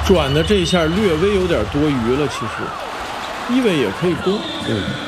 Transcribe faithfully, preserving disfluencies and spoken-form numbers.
转的这一下略微有点多余了，其实一尾也可以攻。 嗯。